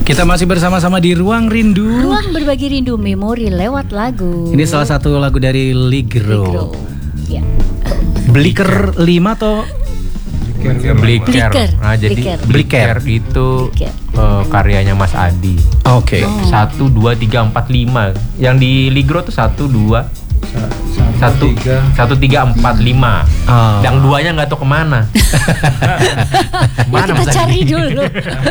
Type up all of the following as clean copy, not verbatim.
Kita masih bersama-sama di Ruang Rindu. Ruang berbagi rindu memori lewat lagu. Ini salah satu lagu dari Ligro. Ya. Bliker 5 atau Bliker. Nah, jadi Bliker itu karyanya Mas Adi. Oke. 1 2 3 4 5. Yang di Ligro tuh 1 2 1 3 4 5. Yang duanya nggak tahu kemana. Mana kita cari dulu.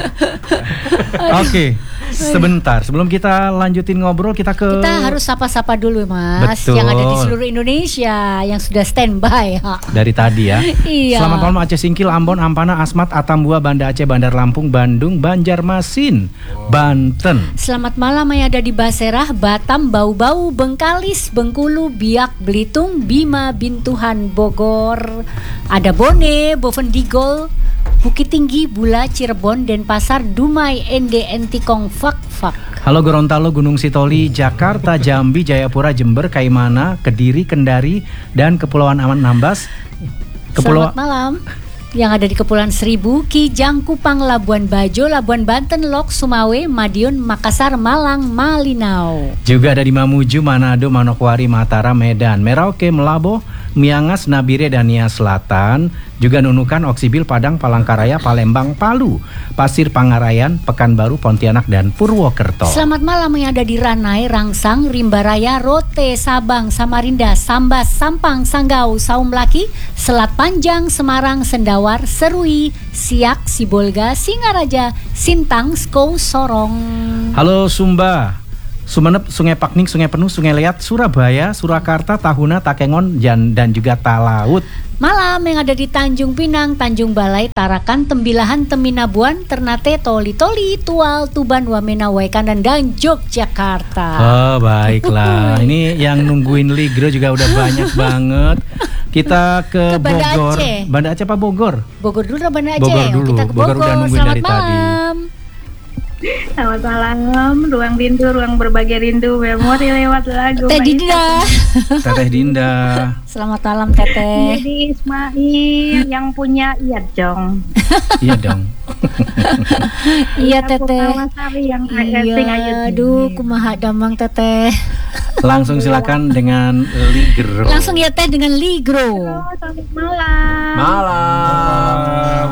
Oke. Sebentar, sebelum kita lanjutin ngobrol, kita harus sapa-sapa dulu, Mas. Betul. Yang ada di seluruh Indonesia yang sudah standby. Dari tadi ya. Iya. Selamat malam Aceh Singkil, Ambon, Ampana, Asmat, Atambua, Banda Aceh, Bandar Lampung, Bandung, Banjarmasin, Banten. Selamat malam yang ada di Baserah, Batam, Bau-Bau, Bengkalis, Bengkulu, Biak, Belitung, Bima, Bintuhan, Bogor. Ada Bone, Bovendigol, Bukit Tinggi, Bula, Cirebon, Denpasar, Dumai, Ende, Entikong, Fak. Halo Gorontalo, Gunung Sitoli, Jakarta, Jambi, Jayapura, Jember, Kaimana, Kediri, Kendari, dan Kepulauan Anambas. Selamat malam. Yang ada di Kepulauan Seribu, Kijang, Kupang, Labuan Bajo, Labuan Banten, Lok, Sumawe, Madiun, Makassar, Malang, Malinau. Juga ada di Mamuju, Manado, Manokwari, Mataram, Medan, Merauke, Melabo, Miangas, Nabire, dan Nia Selatan. Juga Nunukan, Oksibil, Padang, Palangkaraya, Palembang, Palu, Pasir Pangarayan, Pekanbaru, Pontianak, dan Purwokerto. Selamat malam yang ada di Ranai, Rangsang, Rimbaraya, Rote, Sabang, Samarinda, Sambas, Sampang, Sanggau, Saumlaki, Selat Panjang, Semarang, Sendawar, Serui, Siak, Sibolga, Singaraja, Sintang, Skou, Sorong. Halo Sumba, Sumenep, Sungai Pakning, Sungai Penuh, Sungai Liat, Surabaya, Surakarta, Tahuna, Takengon, dan juga Talaut. Malam yang ada di Tanjung Pinang, Tanjung Balai, Tarakan, Tembilahan, Teminabuan, Ternate, Toli, Tual, Tuban, Wamena, Waikanan, dan Yogyakarta. Oh baiklah, ini yang nungguin Ligro juga udah banyak banget. Kita ke Banda Bogor. Aceh. Banda Aceh apa Bogor? Bogor dulu atau Banda Aceh? Bogor dulu. Kita ke Bogor udah nungguin Selamat dari malam. Selamat malam, Ruang Rindu, Ruang Berbagi Rindu, memori lewat lagu. Teh Dinda. Teteh Dinda. Selamat malam Teteh. Jadi Ismail yang punya iya dong. Iya dong. Iya Teteh. Yang iya, aduh kumaha damang Teteh. Langsung silakan dengan Ligro. Langsung ya Teh dengan Ligro. Selamat malam. Malam.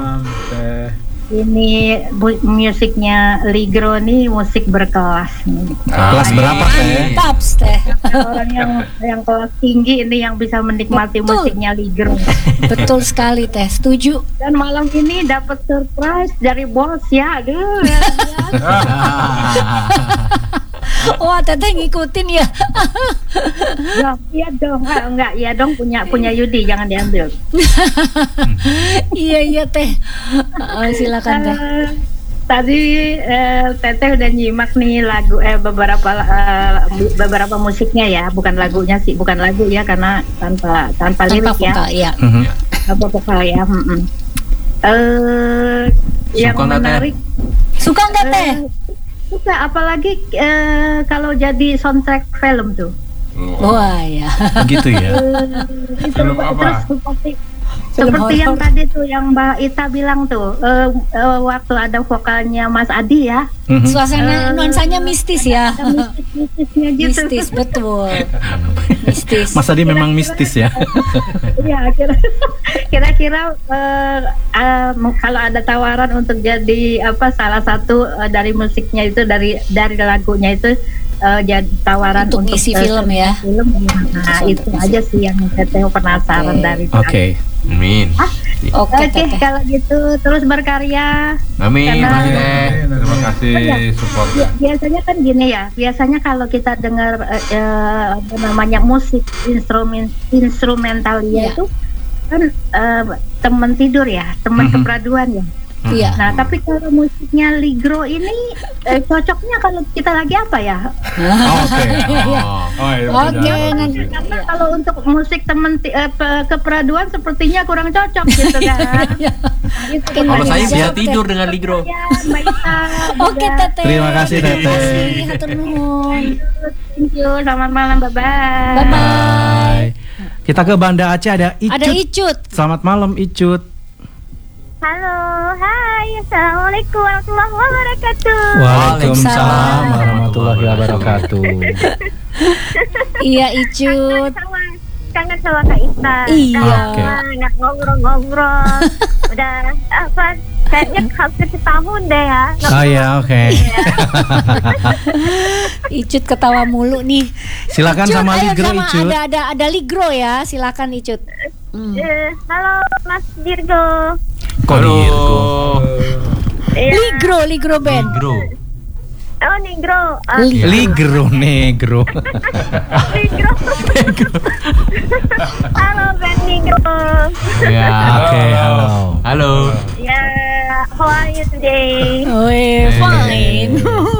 Ini musiknya Ligro nih musik berkelas nih. Kelas berapa Teh? Taps Teh. Orang yang kelas tinggi ini yang bisa menikmati musiknya Ligro. Betul sekali Teh, setuju. Dan malam ini dapat surprise dari bos ya, aduh. Wah Teteh ngikutin ya. Iya dong, enggak iya dong punya Yudi, jangan diambil. Iya Teh. Silakan Teh. Tadi Teteh udah nyimak nih lagu beberapa musiknya ya, bukan lagunya sih, bukan lagu ya karena tanpa lirik vokal, ya. Tanpa vokal ya. Yang menarik. Suka nggak Teh? Suka, apalagi kalau jadi soundtrack film tuh. Wah ya. Begitu ya. Film apa? Seperti yang tadi tuh yang Mbak Ita bilang tuh, waktu ada vokalnya Mas Adi ya. Suasana nuansanya mistis ya. Mistisnya gitu. Mistis betul. Mistis. Mas Adi memang mistis ya. Iya, kira-kira kalau ada tawaran untuk jadi salah satu dari musiknya itu dari lagunya itu jadi tawaran untuk ngisi film ya. Nah, itu aja sih yang saya penasaran dari. Oke. Amin. Oke, kalau gitu terus berkarya. Amin. Terima kasih support. Biasanya kan gini ya. Biasanya kalau kita dengar namanya musik instrumental itu kan teman tidur ya, teman kepraduan ya. Iya. Nah, tapi kalau musiknya Ligro ini cocoknya kalau kita lagi apa ya? Oke. Nanti karena kalau untuk musik teman keperaduan sepertinya kurang cocok gitu kan. Kalau saya bisa tidur dengan Ligro. Oke Teteh. Terima kasih Teteh. Hatur nuhun. Thank you. Selamat malam. Bye-bye. Bye-bye. Kita ke Banda Aceh, ada Icut. Ada Icut. Selamat malam Icut. Halo, hai, assalamualaikum warahmatullahi wabarakatuh. Waalaikumsalam warahmatullahi wabarakatuh. Iya Icut. Kangen sama Kak Ita. Iya. Nggak ngobrol-ngobrol. Udah apa? Kayaknya hampir setahun deh ya. Oh ya, oke. Icut ketawa mulu nih. Silakan Icut, sama ayo, Ligro, sama Icut. ada Ligro ya, silakan Icut. Halo Mas Dirgo. Kok Dirgo? Iya. Ligro band. Ligro. Oh Negro. Ligro, negro. Negro. Halo Ben Negro. Ya. Oke, halo. Halo. Ya, how are you today? Oh, fine.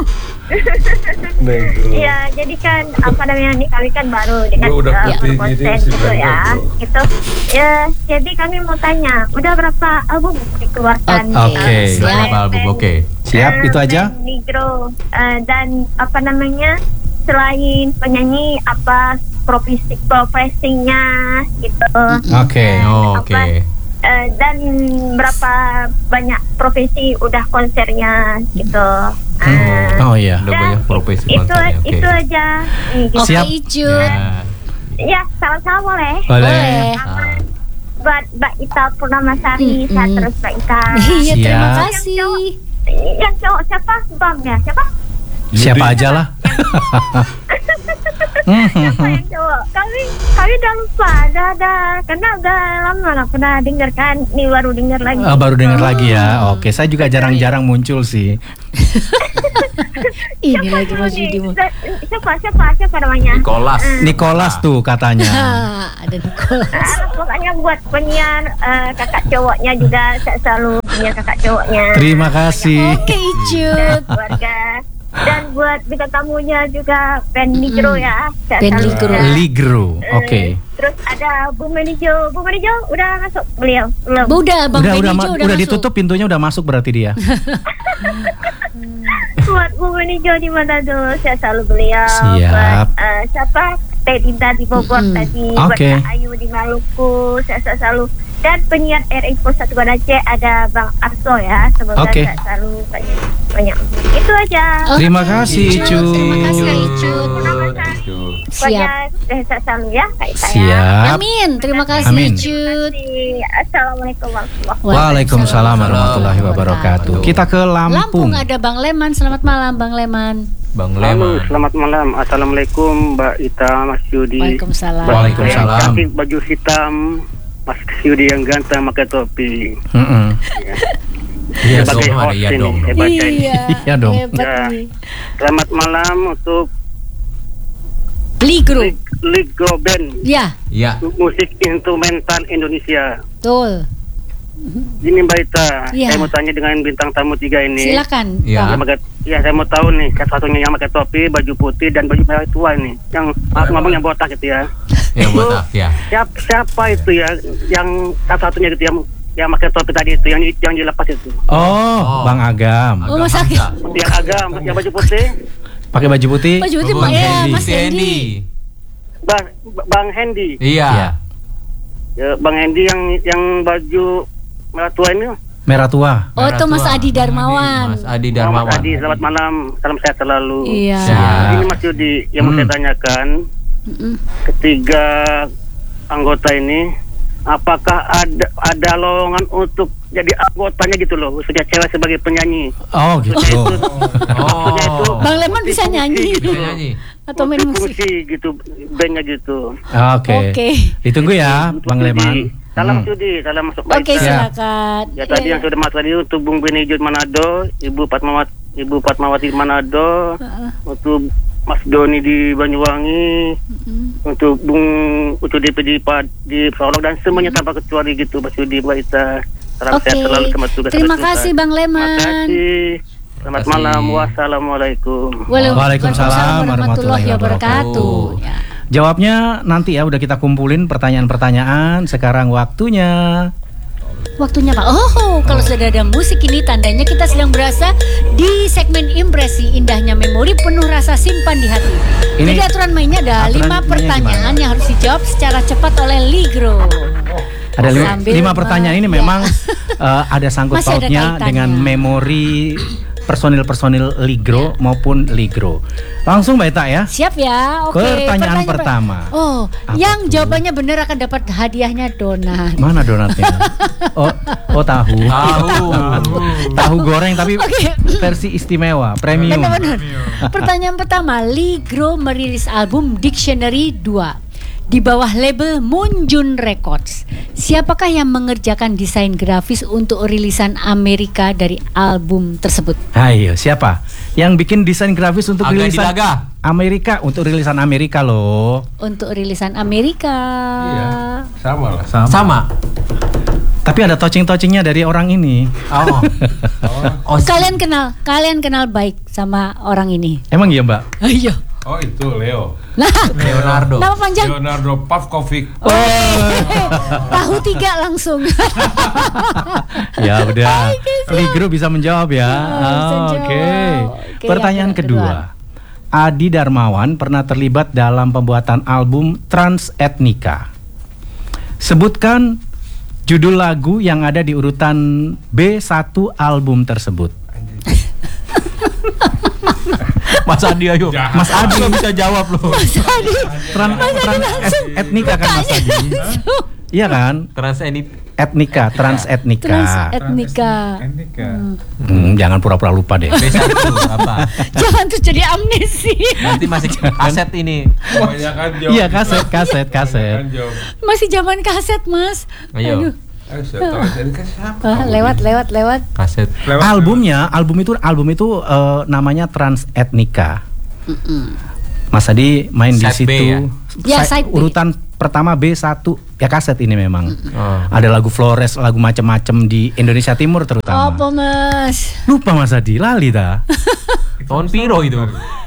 Iya, jadi kan apa namanya nih, kami kan baru dengan konten gitu ya. Itu ya, jadi kami mau tanya, udah berapa album dikeluarkan? Oke. Berapa album? Oke. Siap, itu aja. Negro dan apa namanya, selain penyanyi apa profesinya gitu. Oke. Oke. Dan berapa banyak profesi udah konsernya gitu. Oh iya. Udah banyak profesi itu konsernya. Oke. itu aja. Gitu. Oke Siap. Icut. Ya, salam-salam boleh. Boleh. Buat Mbak Ita Purnamasari, saya terus Mbak Ita. Iya, terima Siap. kasih. Yang cowok siapa? Bang ya? Siapa? Siapa aja lah. Siapa yang cowok? Kami udah lupa, karena udah lama nggak pernah dengar kan. Ini baru dengar lagi. Baru dengar lagi ya. Oke, saya juga jarang-jarang muncul sih. Ini lagi Mas Yudi. Siapa namanya? Nicholas tuh katanya. Ada Nicholas. Pokoknya buat penyiar kakak cowoknya juga, saya selalu punya kakak cowoknya. Terima kasih. Oke Icut. Keluarga. Dan buat bintang tamunya juga Ben Ligro ya. Ben Ligro. Ligro. Oke. Terus ada Bu Menijo udah masuk beliau? Belum. Udah Bang Benijo udah masuk. ditutup pintunya, udah masuk berarti dia. Buat Bu Menijo di Manado, saya selalu beliau. Siap. Buat siapa? Teh Dinda di Bogor tadi. Oke. Buat Kak Ayu di Maluku, saya selalu. Dan penyiar RI Pusat Aceh ada Bang Arso ya. Semoga saya selalu banyak. Itu aja. Terima kasih, Icut. Terima kasih Icut. Siap. Saya selalu ya, Kak Ita ya. Siap. Amin. Terima kasih Amin. Icut. Assalamualaikum warahmatullahi wabarakatuh. Waalaikumsalam warahmatullahi wabarakatuh. Kita ke Lampung Lampung. ada Bang Leman. Selamat malam Bang Leman. Bang Halo, Leman. selamat malam. Assalamualaikum Mbak Ita, Mas Yudi. Waalaikumsalam. Waalaikumsalam. Yang cantik, baju hitam, Mas Yudi yang ganteng pakai topi. Iya, Sebagai dong, host iya ini, dong. hebat ini. Iya dong. Hebat Ya. nih. Selamat malam untuk Ligro. Ligro Band, Ya, Ya. musik instrumental Indonesia. betul. Ini Mbak Ita, Iya. saya mau tanya dengan bintang tamu 3 ini. Silakan. Ya. Yang pakai, ya saya mau tahu nih, satu-satunya yang pakai topi, baju putih dan baju merah tua ini. Yang ngomong yang botak gitu ya. Yang botak ya. Siapa itu ya? Yang satu-satunya gitu yang pakai topi tadi itu, yang dilepas itu. Oh, Bang Agam. Oh, Mas Agam. Yang agam, yang baju putih, Pakai baju putih. Baju putih Bang ya, Hendy. Mas Hendy. Bang Hendy. Iya. Ya, Bang Hendy yang baju merah tua ini. Merah tua. Oh, itu Mas Adi Darmawan. Mas Adi Mas Darmawan. Adi, selamat malam, salam sehat selalu. Iya. Siap. Ini Mas Yudi yang mau saya tanyakan, Mm-mm. ketiga anggota ini, apakah ada lowongan untuk jadi anggotanya gitu loh, khususnya cewek sebagai penyanyi? Oh, gitu. Oh. Bang Leman bisa nyanyi Bisa nyanyi. atau main musik. Fungsi gitu, bandnya gitu. Oke. Oke. Ditunggu ya, Bang Leman. Salam Yudi, salam masuk baik. Oke, Siap. silakan. Ya tadi yang sudah masuk tadi untuk Bung Benijud Manado, Ibu Fatmawati Manado, untuk Mas Doni di Banyuwangi, untuk Bung Ucu DP di Solok dan semuanya tanpa kecuali gitu, Mas Yudi, Mbak Ita. Salam Oke. sehat selalu, selamat tugas. Terima selamat kasih tugas. Bang Terima Leman. kasih. Selamat Terima kasih. malam. Wassalamualaikum. Waalaikumsalam warahmatullahi wabarakatuh. Ya. Jawabnya nanti ya, udah kita kumpulin pertanyaan-pertanyaan. Sekarang waktunya. Waktunya Pak. Oh, kalau sudah ada musik ini tandanya kita sedang berasa di segmen impresi indahnya memori penuh rasa simpan di hati. Ini Jadi aturan mainnya ada aturan 5 mainnya pertanyaan gimana? yang harus dijawab secara cepat oleh Ligro. Ada Sambil 5 pertanyaan ini memang ada sangkut Masih ada pautnya kaitannya. dengan memori personil-personil Ligro maupun Ligro. Langsung Mbak Ita ya. Siap ya. Oke. Pertanyaan pertama. Oh, Apa yang tuh? jawabannya benar akan dapat hadiahnya donat. Mana donatnya? Oh tahu. Tahu goreng tapi Oke. versi istimewa, premium. Benar-benar. Pertanyaan pertama, Ligro merilis album Dictionary 2 di bawah label Moonjun Records. Siapakah yang mengerjakan desain grafis untuk rilisan Amerika dari album tersebut? Ayo, siapa? Yang bikin desain grafis untuk Aga rilisan Dilaga. Amerika, untuk rilisan Amerika loh. Untuk rilisan Amerika. Iya, sama lah. Sama. Tapi ada touching-touchingnya dari orang ini. Oh, Kalian kenal baik sama orang ini. Emang iya Mbak? Ayo. Oh itu Leo. Nah, Leonardo. nama panjang. Leonardo Pavkovic. Tahu 3 langsung. Ya udah. Ligro bisa menjawab ya. bisa Oke. jawab. Oke, Pertanyaan yang kedua. kedua. Adi Darmawan pernah terlibat dalam pembuatan album Trans Ethnica. Sebutkan judul lagu yang ada di urutan B1 album tersebut. Mas Adi ayo. Mas Adi nggak bisa jawab loh. Trans Ethnica kan Mas Adi? Iya kan? Trans Etnika, Trans Etnika. Trans Ethnica. Jangan pura-pura lupa deh. B1 apa? Jangan tuh jadi amnesia. Nanti masih kaset ini. Kebanyakan jawab. Iya, kaset. Kebanyakan jawab. Masih zaman kaset, Mas. Ayo. Lewat. Kaset. Album itu namanya Trans Ethnica. Mas Adi main di Side B situ. Ya, side B. Urutan pertama B1 ya kaset ini memang. Ada lagu Flores, lagu macam-macam di Indonesia Timur terutama. Apa, Mas? Lupa Mas Adi, lali dah. Tahun piro itu?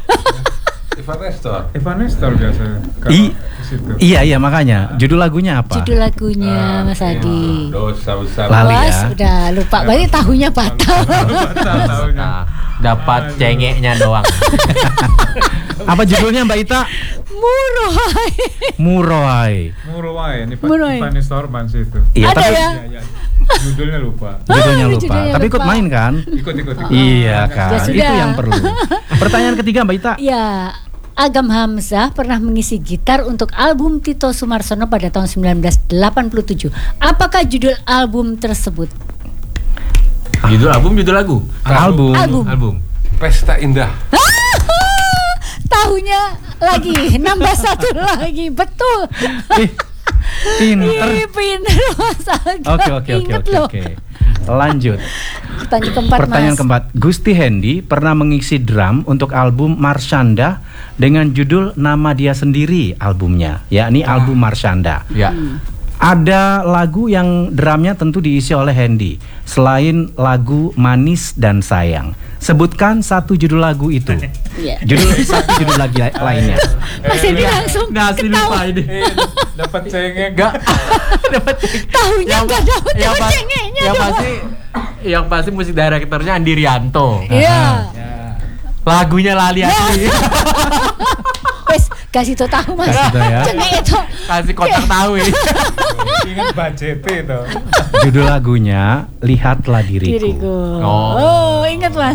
Evan Nestor biasanya. Iya makanya. Judul lagunya apa? Judul lagunya Mas Adi. Dosa besar. Lali Mas, ya. udah lupa. Berarti tahunya batal. Nah, dapat cengeknya doang. Apa judulnya Mbak Ita? Murohai. Muroai. Muruai, ini Muruai. Ivan Nestor Bans itu. Iya, Ada tapi ya? Ya. Judulnya lupa. judulnya lupa. Judulnya Tapi ikut lupa. main kan? Ikut. Iya kan, Ya sudah. itu yang perlu. Pertanyaan ketiga Mbak Ita. Ya, Agam Hamzah pernah mengisi gitar untuk album Tito Sumarsono pada tahun 1987. Apakah judul album tersebut? Judul album, judul lagu. Album. Pesta Indah. Tahunya lagi, nambah satu lagi, betul. Pinter. Ih, pinter Mas Agam. Ingat loh. Oke. Lanjut. Pertanyaan Pertanyaan keempat, keempat. Gusti Hendy pernah mengisi drum untuk album Marshanda dengan judul nama dia sendiri albumnya, yakni album Marshanda. Ya. Ada lagu yang drumnya tentu diisi oleh Hendy selain lagu Manis dan Sayang. Sebutkan satu judul lagu itu. Iya. Satu judul lagi lainnya. Mas Hendy langsung ketawa. Dapat cengeng. Enggak. Tahunya nggak dapat cengeknya. Yang pasti musik direkturnya Andi Rianto. Iya. Lagunya lali asli. Wes, kasih tahu Mas. Kasih tahu ya. Cengek itu. Kasih kotak tahu ini. Ingat budget itu. Judul lagunya Lihatlah Diriku. Oh, ingat Mas.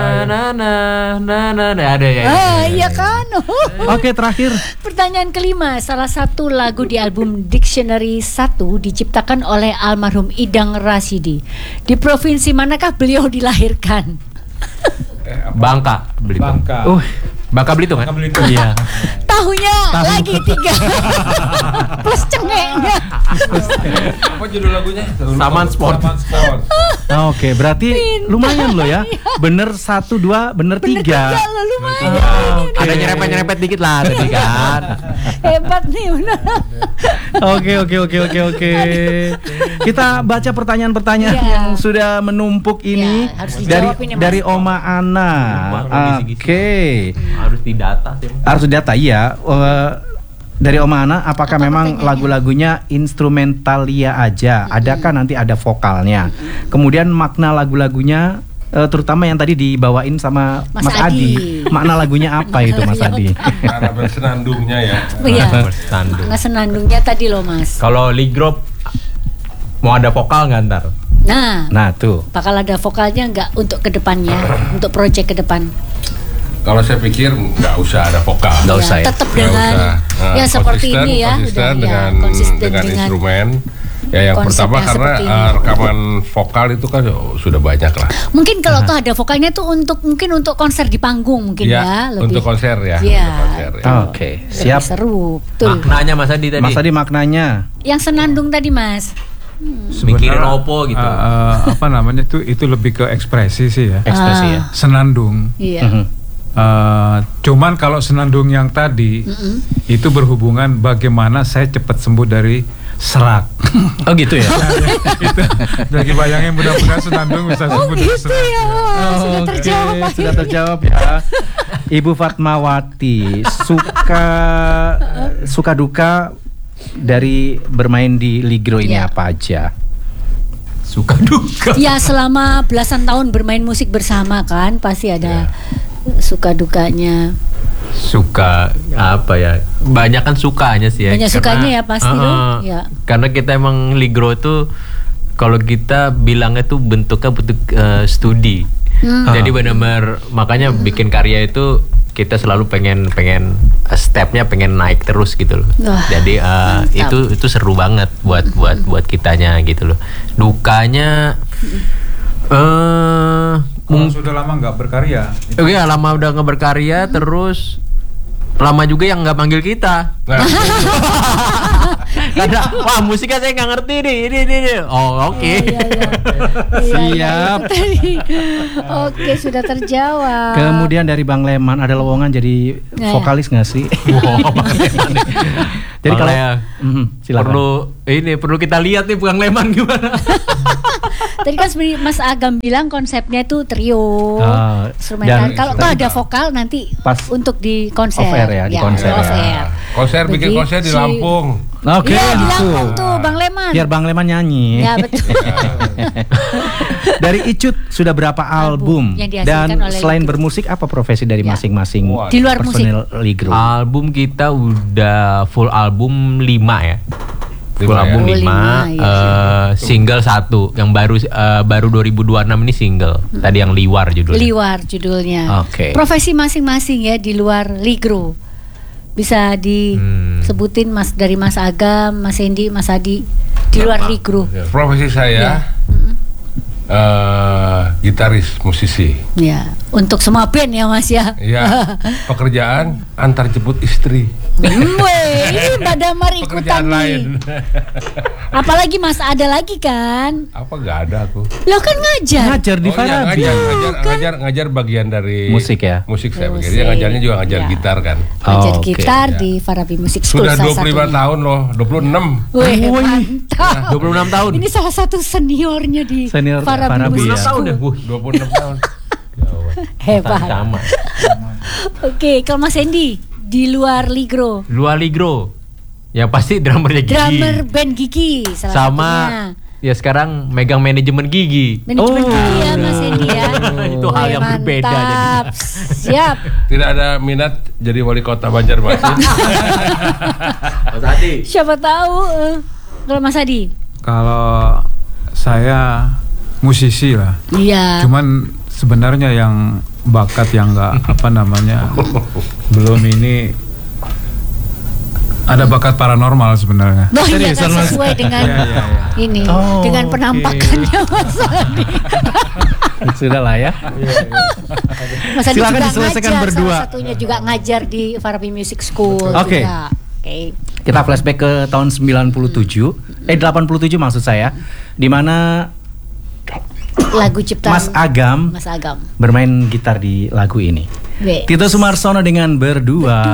Ada ya. Iya kan. Oke, terakhir. Pertanyaan kelima, salah satu lagu di album Dictionary 1 diciptakan oleh almarhum Idang Rasidi. Di provinsi manakah beliau dilahirkan? Bangka Belitung. Bangka Belitung kan? Iya. Tahunya lagi 3 plus cengeknya. Apa judul lagunya? Saman Sport. Oke, berarti lumayan loh ya. Bener 1, 2, bener 3. Kalau lumayan. Ada nyerempet-nyerempet dikit lah tadi kan. Hebat nih benar. Oke. Kita baca pertanyaan-pertanyaan Iya. yang sudah menumpuk ini Ya, harus dijawab ini, Mas. dari Oma Ana. Oke. Harus didata sih. Harus data iya. Dari Oma Ana, apakah memang lagu-lagunya instrumentalia aja? Adakah nanti ada vokalnya? Kemudian makna lagu-lagunya, terutama yang tadi dibawain sama Mas Adi. Makna lagunya apa itu Mas Adi? Karena bersenandungnya ya. Iya. Bersenandung. Nggak senandungnya tadi loh Mas. Kalau Ligro Mau ada vokal nggak ntar? Nah tuh. Bakal ada vokalnya nggak untuk kedepannya, untuk project ke depan? Kalau saya pikir nggak usah ada vokal. Nggak usah ya. Tetap dengan ya seperti ini ya, konsisten udah, dengan instrumen. Ya yang pertama karena rekaman vokal itu kan sudah banyak lah. Mungkin kalau tuh ada vokalnya tuh mungkin untuk konser di panggung mungkin ya lebih. Untuk konser ya. Oke, siap. Seru. Betul. Maknanya Mas Adi tadi. Mas Adi maknanya. Yang senandung tadi Mas. Mikirin opo gitu. Apa namanya itu lebih ke ekspresi sih ya. Ekspresi ya. Senandung. Iya. Cuman kalau senandung yang tadi itu berhubungan bagaimana saya cepat sembuh dari serak. Oh gitu ya. Itu lagi bayangin mudah-mudahan senandung bisa sembuh dari serak. Ya. Sudah terjawab ya. Ibu Fatmawati, suka duka dari bermain di Ligro ini apa aja? Suka duka. Ya selama belasan tahun bermain musik bersama kan pasti ada suka dukanya. Suka apa ya? Banyak kan sukanya sih ya. Banyak sukanya ya pasti loh. Ya. Karena kita emang Ligro tuh kalau kita bilangnya tuh bentuknya bentuk studi. Jadi benar-benar makanya bikin karya itu kita selalu pengen stepnya pengen naik terus gitu loh. Jadi itu seru banget buat kitanya gitu loh. Dukanya sudah lama nggak berkarya. Iya lama udah nggak berkarya terus lama juga yang nggak manggil kita. Karena wah musiknya saya nggak ngerti nih ini. Oh oke. Siap. Oke sudah terjawab. Kemudian dari Bang Leman ada lowongan jadi vokalis nggak sih? Jadi kalau silakan. Perlu kita lihat nih Bang Leman gimana. Tadi kan sebenarnya Mas Agam bilang konsepnya tuh trio instrumental. Kalau tuh ada vokal nanti pas untuk di konser. Off air ya, di konser. Konser bikin konser di Lampung. Oke, iya, di Lampung tuh Bang Leman. Biar Bang Leman nyanyi. Ya betul. Dari Icut sudah berapa album? Dan selain bermusik apa profesi dari masing-masing di luar personil Ligro? Album kita udah full album 5 ya. Full album 5, single 1 yang baru 2026 ini single. Tadi yang Liwar judulnya. Liwar judulnya. Oke. Profesi masing-masing ya di luar Ligro. Bisa disebutin dari Mas Agam, Mas Hendy, Mas Adi di luar Ligro. Profesi saya gitaris, musisi. Ya, untuk semua band ya Mas ya. Iya. Pekerjaan antar jemput istri. Ini Mbak Damar ikutan nih. Apalagi Mas ada lagi kan? Apa nggak ada aku? Lo kan ngajar di Farabi. Ngajar bagian dari musik ya. Musik saya bagian. Dia ngajarnya juga ngajar gitar kan. Ngajar gitar di Farabi Music School. Sudah 25 tahun loh, 26. Wih, mantap. 26 tahun. Ini salah satu seniornya di Farabi Music School. 26 tahun. Hebat. Oke, kalau Mas Hendy di luar Ligro. Luar Ligro. Yang pasti drummernya Gigi. Drummer band Gigi sama satunya. Ya sekarang megang manajemen Gigi. Manajemen Gigi ya Mas Hendy ya. Itu hal yang berbeda jadinya. Siap. Tidak ada minat jadi wali kota Banjarmasin. Mas Adi. Siapa tahu. Kalau Mas Adi? Kalau saya musisi lah. Iya. Cuman sebenarnya yang bakat yang nggak belum ini ada bakat paranormal sebenarnya. Oh iya kan sesuai dengan ini dengan penampakannya Mas Adi. Sudah lah ya. Mas Adi silakan juga diselesaikan ngajar, berdua. salah satunya juga ngajar di Farabi Music School. Oke. Kita flashback ke tahun 87 maksud saya, di mana lagu ciptaan Mas Agam bermain gitar di lagu ini. Tito Sumarsono dengan Berdua.